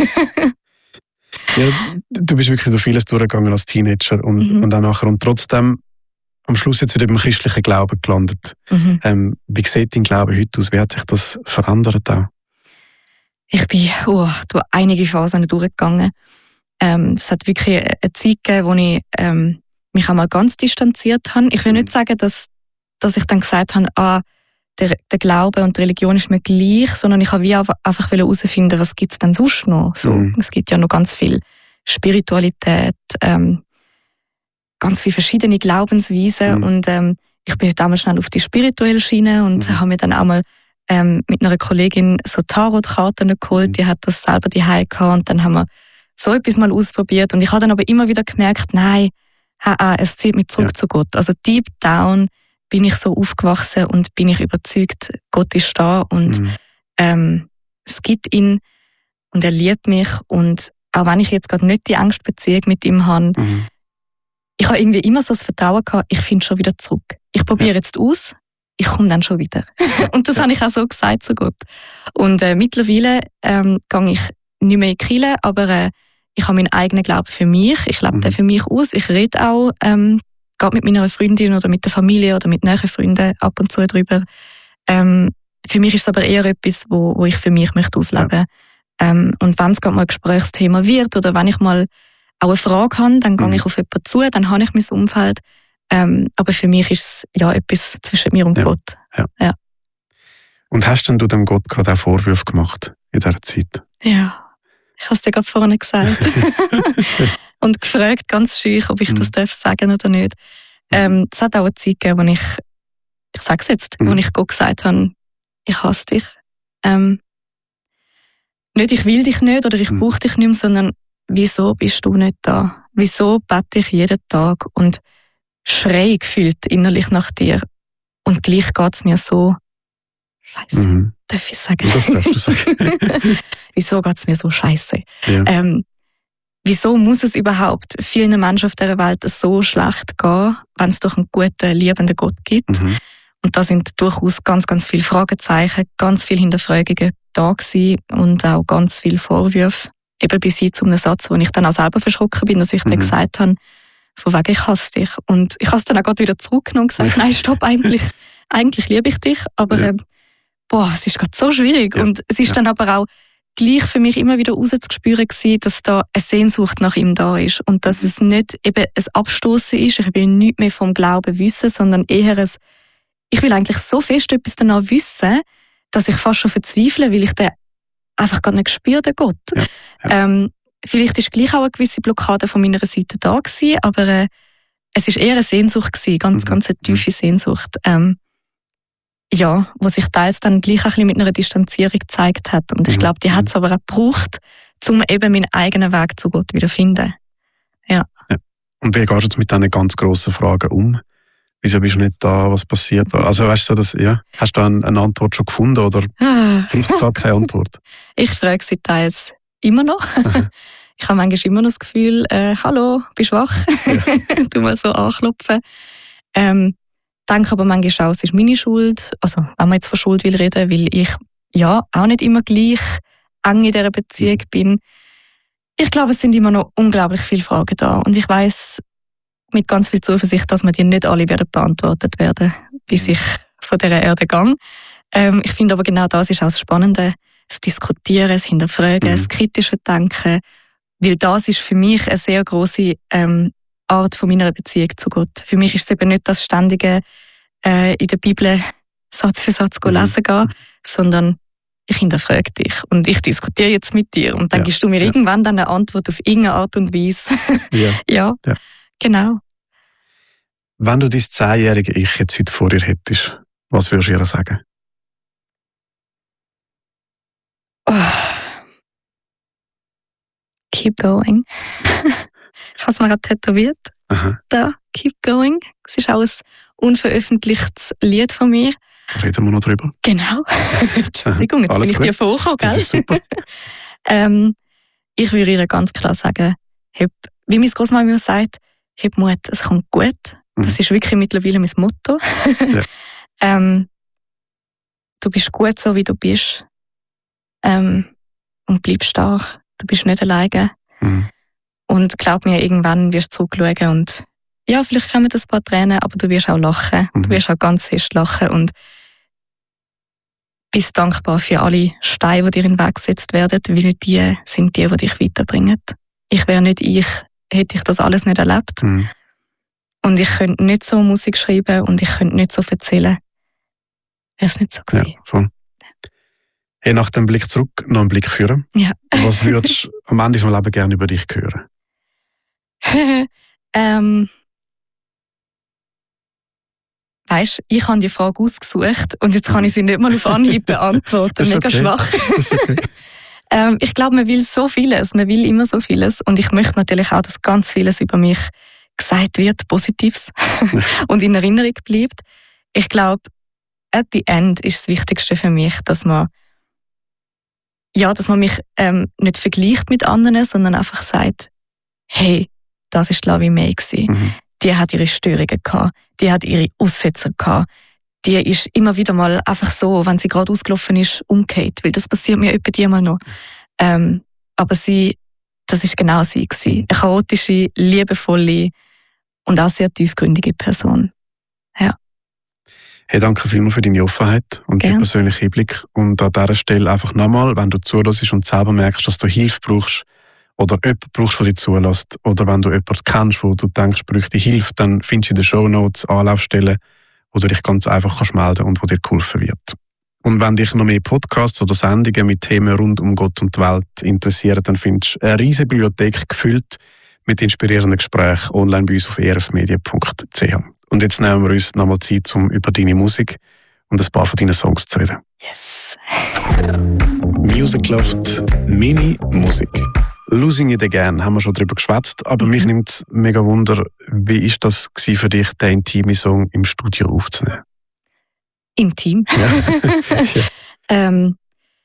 Ja, du bist wirklich durch vieles durchgegangen als Teenager und, mhm. und auch nachher. Und trotzdem am Schluss jetzt wieder beim christlichen Glauben gelandet. Mhm. Ähm, wie sieht dein Glaube heute aus? Wie hat sich das verändert auch? Ich bin oh, durch einige Phasen durchgegangen. Ähm, es hat wirklich eine Zeit gegeben, wo ich ähm, mich einmal ganz distanziert habe. Ich will nicht sagen, dass, dass ich dann gesagt habe, ah, der, der Glaube und die Religion ist mir gleich, sondern ich habe wie einfach herausfinden, was gibt es denn sonst noch? So, mhm. Es gibt ja noch ganz viel Spiritualität, ähm, ganz viele verschiedene Glaubensweisen, mhm. und ähm, ich bin damals schnell auf die spirituelle Schiene und mhm. habe mir dann auch mal ähm, mit einer Kollegin so Tarotkarten geholt, mhm. die hat das selber daheim gehabt, und dann haben wir so etwas mal ausprobiert, und ich habe dann aber immer wieder gemerkt, nein, ha, ha, es zieht mich zurück ja. zu Gott. Also deep down bin ich so aufgewachsen und bin ich überzeugt, Gott ist da und mhm. ähm, es gibt ihn und er liebt mich, und auch wenn ich jetzt gerade nicht die engste Beziehung mit ihm habe, mhm. ich habe irgendwie immer so das Vertrauen gehabt, ich finde schon wieder zurück. Ich probiere ja. jetzt aus, ich komme dann schon wieder. Und das ja. habe ich auch so gesagt zu Gott. Und äh, mittlerweile ähm, gehe ich nicht mehr in die Kirche, aber äh, ich habe meinen eigenen Glauben für mich, ich lebe mhm. den für mich aus, ich rede auch ähm, gerade mit meiner Freundin oder mit der Familie oder mit nahen Freunden ab und zu drüber. Ähm, für mich ist es aber eher etwas, wo, wo ich für mich möchte ausleben. Ja. Ähm, und wenn es gerade mal ein Gesprächsthema wird oder wenn ich mal auch eine Frage habe, dann gehe mhm. ich auf jemanden zu, dann habe ich mein Umfeld. Ähm, aber für mich ist es ja etwas zwischen mir und ja. Gott. Ja. Ja. Und hast denn du dem Gott gerade auch Vorwürfe gemacht in dieser Zeit? Ja, ich habe es dir gerade vorhin gesagt. Und gefragt, ganz schüch, ob ich mhm. das darf sagen oder nicht. Ähm, es hat auch eine Zeit gegeben, wo ich, ich sage es jetzt, mhm. wo ich Gott gesagt habe, ich hasse dich. Ähm, nicht, ich will dich nicht oder ich mhm. brauche dich nicht mehr, sondern wieso bist du nicht da? Wieso bete ich jeden Tag und schreie gefühlt innerlich nach dir? Und gleich geht es mir so, scheiße, mhm. darf ich sagen? Das darfst du sagen. Wieso geht es mir so scheiße? Ja. Ähm, wieso muss es überhaupt vielen Menschen auf dieser Welt so schlecht gehen, wenn es doch einen guten, liebenden Gott gibt? Mhm. Und da sind durchaus ganz, ganz viele Fragezeichen, ganz viele Hinterfragungen da gewesen und auch ganz viele Vorwürfe. Eben bis hin zu einem Satz, wo ich dann auch selber verschrocken bin, dass ich mhm. dann gesagt habe, von wegen, ich hasse dich. Und ich habe es dann auch gerade wieder zurückgenommen und gesagt, nein, stopp, eigentlich, eigentlich liebe ich dich, aber ja. äh, boah, es ist gerade so schwierig. Ja. Und es ist ja. dann aber auch gleich für mich immer wieder rauszuspüren gewesen, dass da eine Sehnsucht nach ihm da ist und dass es nicht eben ein Abstoßen ist, ich will nichts mehr vom Glauben wissen, sondern eher ein, ich will eigentlich so fest etwas danach wissen, dass ich fast schon verzweifle, weil ich den einfach gar nicht spüre, den Gott. Ja. Ja. Ähm, vielleicht ist gleich auch eine gewisse Blockade von meiner Seite da gewesen, aber äh, es ist eher eine Sehnsucht gewesen, ganz, mhm. ganz eine tiefe Sehnsucht. Ähm, ja, wo sich teils dann gleich ein bisschen mit einer Distanzierung gezeigt hat. Und ich glaube, die hat es aber auch gebraucht, um eben meinen eigenen Weg zu Gott wieder zu finden. Ja. Ja. Und wie gehst du jetzt mit diesen ganz grossen Fragen um? Wieso bist du nicht da? Was passiert da? Also weißt du, dass, ja, hast du da eine, eine Antwort schon gefunden oder gibt es gar keine Antwort? Ich frage sie teils immer noch. Ich habe manchmal immer noch das Gefühl, äh, hallo, bist du wach? Ja. Du mal so anklopfen. Ähm, denke aber manchmal auch, es ist meine Schuld. Also, wenn man jetzt von Schuld will reden, weil ich ja auch nicht immer gleich eng in dieser Beziehung bin. Ich glaube, es sind immer noch unglaublich viele Fragen da. Und ich weiss mit ganz viel Zuversicht, dass mir die nicht alle werden beantwortet werden, bis ich von dieser Erde gehe. Ähm, ich finde aber genau das ist auch das Spannende. Das Diskutieren, das Hinterfragen, mhm. das kritische Denken. Weil das ist für mich eine sehr grosse ähm, Art von meiner Beziehung zu Gott. Für mich ist es eben nicht das ständige äh, in der Bibel Satz für Satz mhm. lesen gehen, sondern ich hinterfrage dich und ich diskutiere jetzt mit dir und dann ja. gibst du mir ja. irgendwann dann eine Antwort auf irgendeine Art und Weise. ja. ja, ja, genau. Wenn du dein zehnjährige Ich jetzt heute vor dir hättest, was würdest du ihr sagen? Oh. Keep going. Ich habe es mir gerade tätowiert. Aha. Da, keep going. Es ist auch ein unveröffentlichtes Lied von mir. Da reden wir noch drüber. Genau. Entschuldigung, jetzt bin ich gut. Dir vorgekommen, gell? Das ist super. ähm, ich würde ihr ganz klar sagen, hab, wie meine Großmama immer sagt, hab Mut, es kommt gut. Mhm. Das ist wirklich mittlerweile mein Motto. Ja. ähm, du bist gut so, wie du bist. Ähm, und bleib stark. Du bist nicht alleine. Mhm. Und glaub mir, irgendwann wirst du zurückschauen und ja, vielleicht kommen ein paar Tränen, aber du wirst auch lachen. Mhm. Du wirst auch ganz fest lachen und bist dankbar für alle Steine, die dir in den Weg gesetzt werden, weil die sind die, die dich weiterbringen. Ich wäre nicht ich, hätte ich das alles nicht erlebt. Mhm. Und ich könnte nicht so Musik schreiben und ich könnte nicht so erzählen. Wäre es nicht so gewesen. Ja, voll. Hey, nach dem Blick zurück noch einen Blick führen. Ja. Was würdest du am Ende des Lebens gerne über dich hören? ähm, Weisst, ich habe die Frage ausgesucht und jetzt kann ich sie nicht mal auf Anhieb beantworten. Mega okay. schwach. Okay. ähm, ich glaube, man will so vieles, man will immer so vieles und ich möchte natürlich auch, dass ganz vieles über mich gesagt wird, Positives und in Erinnerung bleibt. Ich glaube, at the end ist das Wichtigste für mich, dass man ja, dass man mich ähm, nicht vergleicht mit anderen, sondern einfach sagt, hey, das ist Lavi May gewesen. Mhm. Die hat ihre Störungen gehabt, die hat ihre Aussetzer gehabt. Die ist immer wieder mal einfach so, wenn sie gerade ausgelaufen ist, umgekehrt, weil das passiert mir etwa die mal noch. Ähm, aber sie, das ist genau sie gewesen. Eine chaotische, liebevolle und auch sehr tiefgründige Person. Ja. Hey, danke vielmals für deine Offenheit und den persönlichen Einblick. Und an dieser Stelle einfach nochmal, wenn du zuhörst und selber merkst, dass du Hilfe brauchst oder jemanden brauchst, der dich zulässt, oder wenn du jemanden kennst, wo du denkst, bräuchte Hilfe, dann findest du in den Shownotes Anlaufstellen, wo du dich ganz einfach kannst melden und wo dir geholfen wird. Und wenn dich noch mehr Podcasts oder Sendungen mit Themen rund um Gott und die Welt interessieren, dann findest du eine riesige Bibliothek gefüllt mit inspirierenden Gesprächen online bei uns auf e r f medien punkt c h. Und jetzt nehmen wir uns nochmal Zeit, um über deine Musik und ein paar von deinen Songs zu reden. Yes. Music Loft, Mini-Musik. Losing It Again haben wir schon darüber geschwätzt, aber mhm. mich nimmt mega Wunder, wie ist das für dich, den intimen Song im Studio aufzunehmen? Intim? Ja. ja. ähm,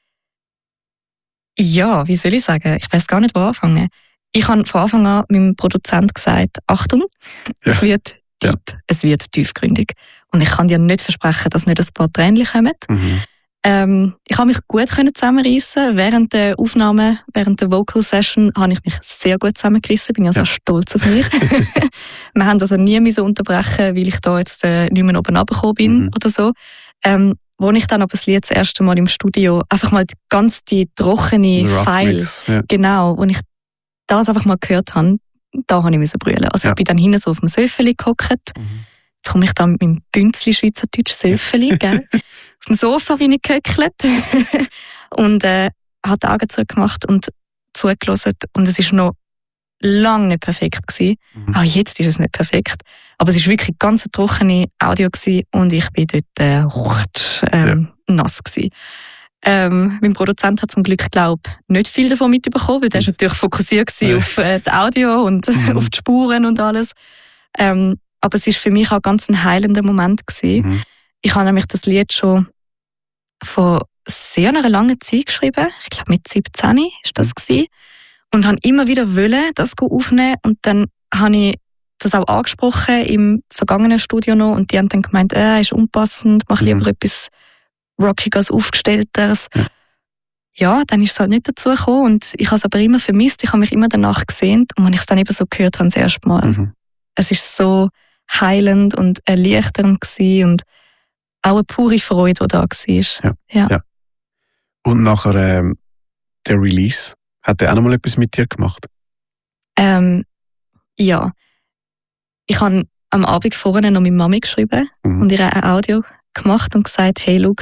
ja, wie soll ich sagen? Ich weiß gar nicht, wo anfangen. Ich habe von Anfang an meinem Produzent gesagt, Achtung, ja. es wird deep, ja. es wird tiefgründig. Und ich kann dir nicht versprechen, dass nicht ein paar Tränen kommen. Mhm. Ähm, ich habe mich gut zusammenreissen. Während der Aufnahme, während der Vocal Session, habe ich mich sehr gut zusammengerissen. Bin ja sehr stolz auf mich. Wir haben also nie so unterbrechen, weil ich da jetzt äh, nicht mehr oben runtergekommen bin mhm. oder so. Ähm, wo ich dann aber das Lied das erste Mal im Studio einfach mal ganz die trockene File, ja. genau, wo ich das einfach mal gehört habe, da habe ich müssen brüllen. Also ja. ich bin dann hinten so auf dem Söffeli gehockt. Mhm. Jetzt komme ich da mit meinem Bünzli Schweizerdeutsch Söffeli, gell? Auf dem Sofa bin ich gehöckelt und äh, habe die Augen zugemacht und zugelassen. Und es war noch lange nicht perfekt gewesen. Mhm. Auch jetzt ist es nicht perfekt. Aber es war wirklich ein ganz trockene Audio gewesen und ich bin dort äh, rutsch, ähm, ja. nass gewesen. Ähm, mein Produzent hat zum Glück, glaube ich, nicht viel davon mitbekommen, weil der war natürlich fokussiert ja. auf äh, das Audio und mhm. auf die Spuren und alles. Ähm, aber es war für mich auch ganz ein heilender Moment gewesen. Mhm. Ich habe nämlich das Lied schon vor sehr einer langen Zeit geschrieben. Ich glaube, mit siebzehn war das gewesen. Und habe immer wieder wollen, das aufnehmen. Und dann habe ich das auch angesprochen im vergangenen Studio noch. Und die haben dann gemeint, äh, ist unpassend, mach lieber mhm. etwas Rockiges, Aufgestellteres. Ja. ja, dann ist es halt nicht dazu gekommen. Und ich habe es aber immer vermisst. Ich habe mich immer danach gesehnt. Und wenn ich es dann eben so gehört habe, das erste Mal. Mhm. Es ist so heilend und erleichternd gewesen und auch eine pure Freude, die da war. Ja. Ja. Ja. Und nachher ähm, der Release, hat der auch noch mal etwas mit dir gemacht? Ähm, ja. Ich habe am Abend vorher noch mit Mami geschrieben mhm. und ihr ein Audio gemacht und gesagt, hey, schau,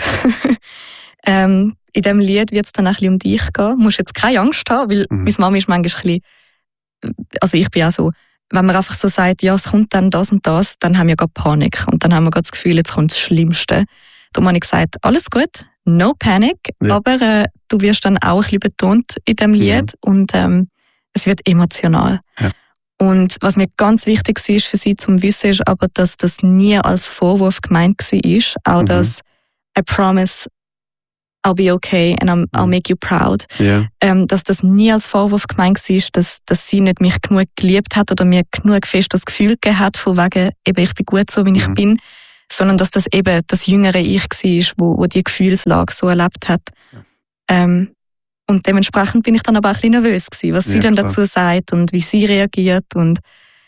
ähm, in diesem Lied wird es dann ein bisschen um dich gehen. Du musst jetzt keine Angst haben, weil mhm. meine Mami ist manchmal ein bisschen, also ich bin auch so, wenn man einfach so sagt, ja, es kommt dann das und das, dann haben wir gerade Panik und dann haben wir gerade das Gefühl, jetzt kommt das Schlimmste. Darum habe ich gesagt, alles gut, no panic, ja. aber äh, du wirst dann auch ein bisschen betont in diesem Lied ja. und ähm, es wird emotional. Ja. Und was mir ganz wichtig war für sie zum Wissen, ist aber, dass das nie als Vorwurf gemeint war, auch mhm. dass I promise I'll be okay and I'm, I'll make you proud. Yeah. Ähm, dass das nie als Vorwurf gemeint war, dass, dass sie nicht mich genug geliebt hat oder mir genug fest das Gefühl gegeben hat, von wegen, eben, ich bin gut so, wie ich Mhm. bin, sondern dass das eben das jüngere Ich war, wo, wo die Gefühlslage so erlebt hat. Ja. Ähm, und dementsprechend bin ich dann aber auch ein bisschen nervös gewesen, was sie Ja, dann klar. dazu sagt und wie sie reagiert. Und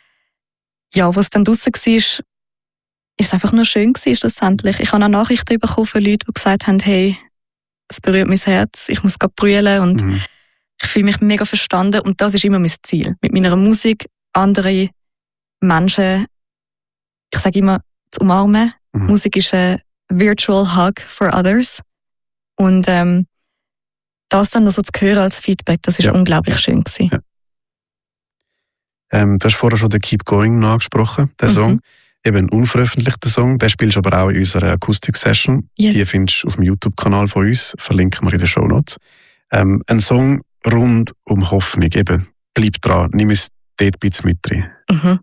ja, was dann draussen war, ist es einfach nur schön gewesen, schlussendlich. Ich habe auch Nachrichten bekommen von Leuten, die gesagt haben, hey, es berührt mein Herz, ich muss gerade brüllen und Mhm. ich fühle mich mega verstanden und das ist immer mein Ziel. Mit meiner Musik andere Menschen, ich sage immer, zu umarmen. Mhm. Musik ist ein virtual hug for others. Und ähm, das dann noch so zu hören als Feedback, das ist Ja. unglaublich schön gewesen. Ja. Ähm, du hast vorher schon den Keep Going angesprochen, den Mhm. Song. Eben ein unveröffentlichter Song, den spielst du aber auch in unserer Akustik-Session. Ja. Die findest du auf dem YouTube-Kanal von uns, verlinken wir in den Shownotes. Ähm, ein Song rund um Hoffnung, eben. Bleib dran, nimm es dort ein bisschen mit rein. Mhm.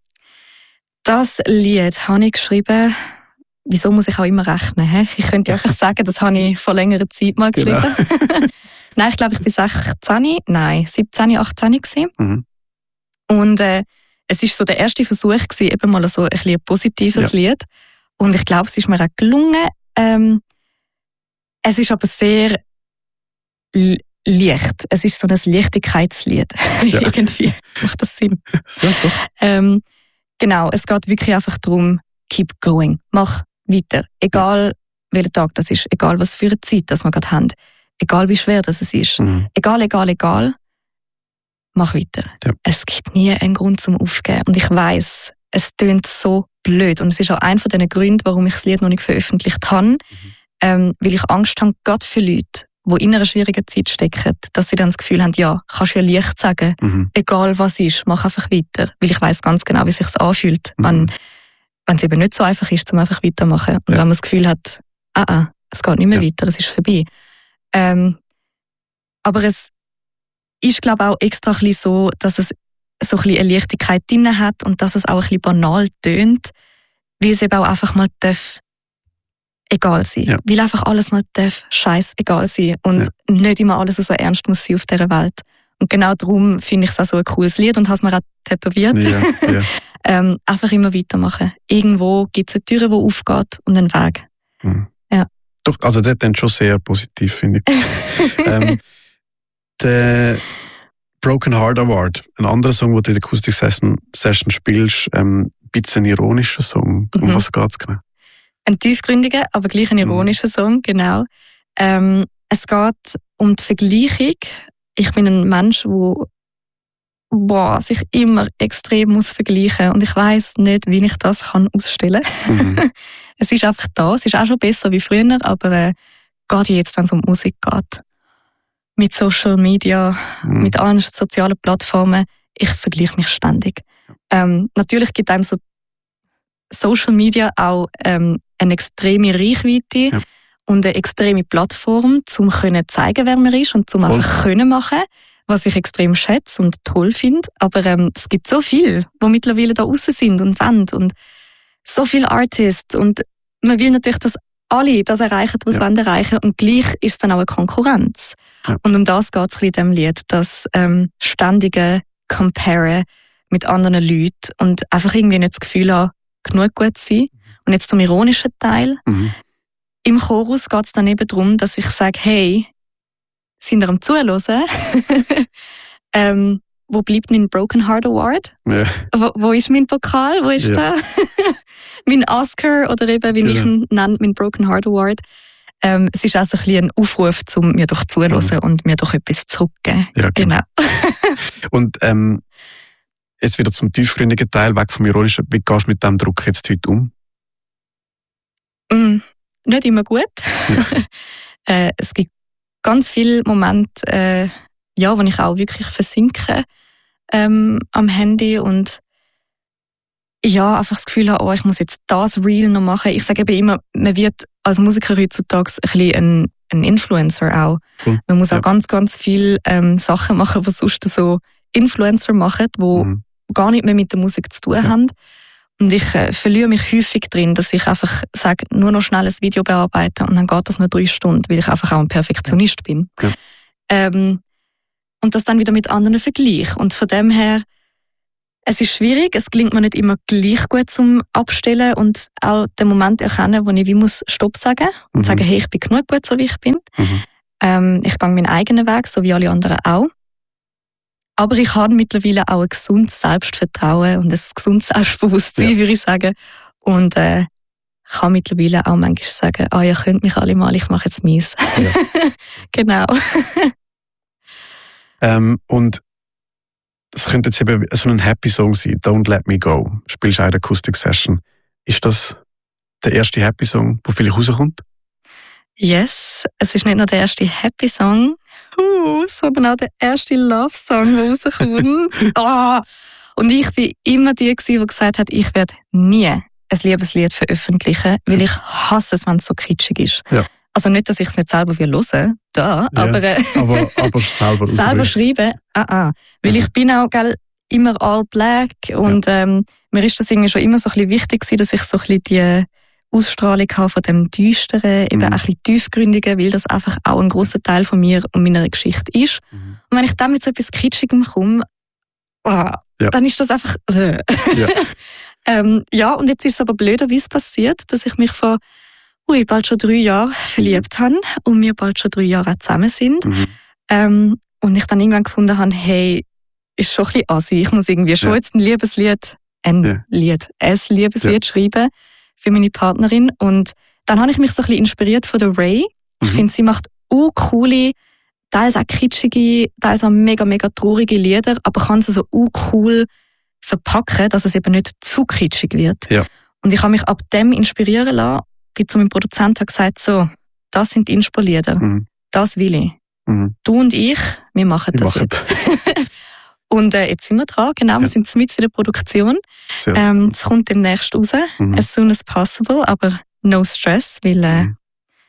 Das Lied habe ich geschrieben, wieso muss ich auch immer rechnen? He? Ich könnte ja einfach sagen, das habe ich vor längerer Zeit mal Genau. geschrieben. Nein, ich glaube, ich war sechzehn, nein, siebzehn, achtzehn gewesen. Mhm. Und äh, es war so der erste Versuch gewesen, eben mal so ein bisschen ein positives Ja. Lied. Und ich glaube, es ist mir auch gelungen. Ähm, es ist aber sehr l- leicht. Es ist so ein Leichtigkeitslied. Ja. Irgendwie macht das Sinn. So, so. Ähm, genau, es geht wirklich einfach darum, keep going. Mach weiter. Egal welcher Tag das ist, egal was für eine Zeit das wir gerade haben, egal wie schwer das es ist, Mhm. egal, egal, egal, mach weiter. Ja. Es gibt nie einen Grund zum Aufgeben. Und ich weiss, es tönt so blöd. Und es ist auch einer von den Gründen, warum ich das Lied noch nicht veröffentlicht habe, Mhm. ähm, weil ich Angst habe, gerade für Leute, die in einer schwierigen Zeit stecken, dass sie dann das Gefühl haben, ja, kannst ja leicht sagen, Mhm. egal was ist, mach einfach weiter. Weil ich weiss ganz genau, wie es sich anfühlt, Mhm. wenn, wenn es eben nicht so einfach ist, zum einfach weitermachen. Und Ja. wenn man das Gefühl hat, ah, ah, es geht nicht mehr Ja. weiter, es ist vorbei. Ähm, aber es ist, glaube ich, auch extra ein bisschen so, dass es so ein bisschen eine Leichtigkeit drin hat und dass es auch ein bisschen banal tönt, weil es eben auch einfach mal darf egal sein. Ja. Weil einfach alles mal darf scheiß egal sein und Ja. nicht immer alles so ernst muss sein auf dieser Welt. Und genau darum finde ich es auch so ein cooles Lied und habe es mir auch tätowiert. Ja, ja. ähm, einfach immer weitermachen. Irgendwo gibt es eine Tür, die aufgeht und einen Weg. Mhm. Ja. Doch, also der dann schon sehr positiv, finde ich. ähm, der Broken Heart Award, ein anderer Song, den du in der Acoustic Session, Session spielst, ähm, ein bisschen ein ironischer Song. Um Mhm. was geht's genau? Ein tiefgründiger, aber gleich ein ironischer Song, genau. Ähm, es geht um die Vergleichung. Ich bin ein Mensch, der boah, sich immer extrem muss vergleichen und ich weiss nicht, wie ich das kann ausstellen kann. Mhm. Es ist einfach da, es ist auch schon besser wie früher, aber äh, gerade jetzt, wenn es um Musik geht, mit Social Media, Mhm. mit allen sozialen Plattformen, ich vergleiche mich ständig. Ähm, natürlich gibt einem so Social Media auch ähm, eine extreme Reichweite Ja. und eine extreme Plattform, um zu zeigen, wer man ist und zum Voll. einfach können machen, was ich extrem schätze und toll finde. Aber ähm, es gibt so viel, die mittlerweile da draussen sind und wollen und so viele Artists und man will natürlich, dass alle das erreichen, was Ja. sie wollen erreichen und gleich ist es dann auch eine Konkurrenz. Ja. Und um das geht es in diesem Lied, das ähm, ständige Comparen mit anderen Leuten und einfach irgendwie nicht das Gefühl haben, genug gut zu sein. Und jetzt zum ironischen Teil. Mhm. Im Chorus geht es dann eben darum, dass ich sage, hey, sind ihr am Zuhören? ähm, wo bleibt mein Broken Heart Award? Ja. Wo, wo ist mein Pokal? Wo ist Ja. der? Mein Oscar oder eben, wie Genau. ich ihn nenne, mein Broken Heart Award. Ähm, es ist also ein bisschen ein Aufruf, um mir doch zuzuhören Mhm. und mir doch etwas zurückzugeben. Ja, Genau. Und ähm, jetzt wieder zum tiefgründigen Teil, weg vom Ironischen. Wie gehst du mit dem Druck jetzt heute um? Mm, nicht immer gut. äh, es gibt ganz viele Momente, äh, ja, wo ich auch wirklich versinke ähm, am Handy und ja, einfach das Gefühl habe, oh, ich muss jetzt das Reel noch machen. Ich sage eben immer, man wird als Musiker heutzutage ein bisschen ein, ein Influencer auch. Cool. Man muss Ja. auch ganz, ganz viele ähm, Sachen machen, die sonst so Influencer machen, die Mhm. gar nicht mehr mit der Musik zu tun Ja. haben. Und ich äh, verliere mich häufig drin, dass ich einfach sage, nur noch schnell ein Video bearbeiten und dann geht das nur drei Stunden, weil ich einfach auch ein Perfektionist bin. Ja. Ähm, und das dann wieder mit anderen vergleiche. Und von dem her, es ist schwierig, es gelingt mir nicht immer gleich gut zum Abstellen und auch den Moment erkennen, wo ich wie muss Stopp sagen und Mhm. sagen, hey, ich bin genug gut, so wie ich bin. Mhm. Ähm, ich gehe meinen eigenen Weg, so wie alle anderen auch. Aber ich habe mittlerweile auch ein gesundes Selbstvertrauen und ein gesundes Selbstbewusstsein, Ja. würde ich sagen. Und äh, kann mittlerweile auch manchmal sagen, ah, ihr könnt mich alle mal, ich mache jetzt meins. Ja. Genau. Ähm, und das könnte jetzt eben so ein Happy Song sein, Don't Let Me Go. Spielst du auch in der Acoustic Session. Ist das der erste Happy Song, der vielleicht rauskommt? Yes, es ist nicht nur der erste Happy Song, uh, sondern auch der erste Love Song, der rauskommt. Ah. Und ich bin immer die gewesen, die gesagt hat, ich werde nie ein Liebeslied veröffentlichen, weil ich hasse es, wenn es so kitschig ist. Ja. Also nicht, dass ich es nicht selber hören will, da, Ja, aber äh, aber, aber selber selber rausbringen. schreiben, ah, ah. Weil Mhm. ich bin auch gell, immer all black und ähm, mir ist das irgendwie schon immer so ein bisschen wichtig gewesen, dass ich so ein bisschen die Ausstrahlung habe von dem Düsteren, eben Mhm. auch ein bisschen Tiefgründigen, weil das einfach auch ein grosser Teil von mir und meiner Geschichte ist. Mhm. Und wenn ich dann mit so etwas Kitschigem komme, ah, Ja. dann ist das einfach äh. Ja. ähm, ja, und jetzt ist es aber blöderweise passiert, dass ich mich vor ui, bald schon drei Jahren verliebt habe und wir bald schon drei Jahre auch zusammen sind. Mhm. Ähm, und ich dann irgendwann gefunden habe, hey, ist schon ein bisschen assi, ich muss irgendwie schon Ja. jetzt ein Liebeslied, ein Ja. Lied, ein Liebeslied schreiben für meine Partnerin. Und dann habe ich mich so ein bisschen inspiriert von der Ray. Ich Mhm. finde, sie macht auch coole, teils auch kitschige, teils auch mega, mega traurige Lieder, aber kann sie so auch cool verpacken, dass es eben nicht zu kitschig wird. Ja. Und ich habe mich ab dem inspirieren lassen, bin zu meinem Produzenten und gesagt, so, das sind die Inspo-Lieder, Mhm. das will ich. Mhm. Du und ich, wir machen Wir das machen jetzt. Und äh, jetzt sind wir dran, genau, Ja. wir sind mit in der Produktion. Sehr Ähm, es kommt demnächst raus, Mhm. as soon as possible, aber no stress, weil äh, Mhm.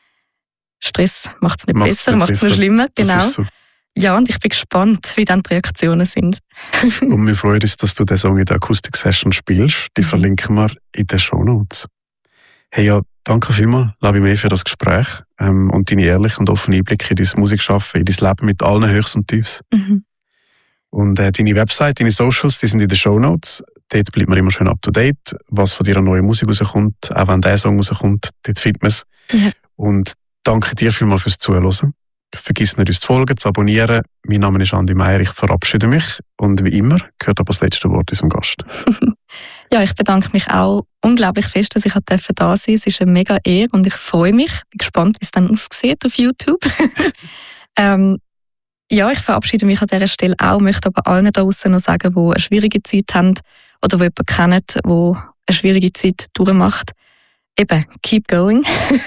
Stress macht es nicht Macht's besser, nicht macht es nur besser. schlimmer. Das Genau. ist so. Ja, und ich bin gespannt, wie dann die Reaktionen sind. Und wir freuen uns, dass du den Song in der Acoustic Session spielst. Die Mhm. verlinken wir in den Shownotes. Hey, ja, danke vielmals, Lavi May, für das Gespräch ähm, und deine ehrlichen und offenen Einblicke in dein Musikschaffen, in dein Leben mit allen Höchst und Tiefs. Mhm. Und äh, deine Website, deine Socials, die sind in den Shownotes. Dort bleibt man immer schön up to date, was von deiner neuen Musik rauskommt. Auch wenn der Song rauskommt, dort findet man es. Ja. Und danke dir vielmals fürs Zuhören. Vergiss nicht, uns zu folgen, zu abonnieren. Mein Name ist Andi Meier, ich verabschiede mich. Und wie immer gehört aber das letzte Wort unserem Gast. Ja, ich bedanke mich auch unglaublich fest, dass ich da sein durfte. Es ist eine mega Ehre und ich freue mich. Bin gespannt, wie es dann aussieht auf YouTube. ähm, ja, ich verabschiede mich an dieser Stelle auch, möchte aber allen da draussen noch sagen, die eine schwierige Zeit haben oder die jemanden kennen, der eine schwierige Zeit durchmacht. Eben, keep going.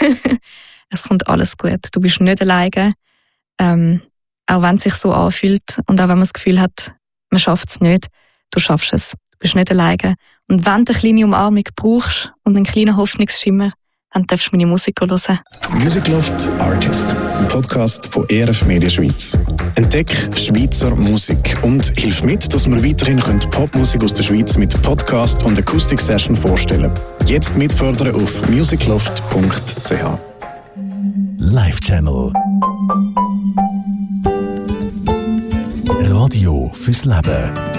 Es kommt alles gut. Du bist nicht alleine. Ähm, auch wenn es sich so anfühlt und auch wenn man das Gefühl hat, man schafft es nicht, du schaffst es. Du bist nicht alleine. Und wenn du eine kleine Umarmung brauchst und einen kleinen Hoffnungsschimmer, dann darfst du meine Musik hören. Music Loft Artist, ein Podcast von E R F Media Schweiz. Entdeck Schweizer Musik und hilf mit, dass wir weiterhin Popmusik aus der Schweiz mit Podcast und Acoustic Session vorstellen. Jetzt mitfördern auf musicloft punkt c h. Live Channel. Radio fürs Leben.